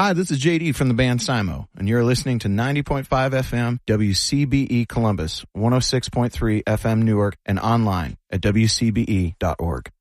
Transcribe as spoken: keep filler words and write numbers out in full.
Hi, this is J D from the band Simo, and you're listening to ninety point five F M W C B E Columbus, one oh six point three F M Newark, and online at W C B E dot org.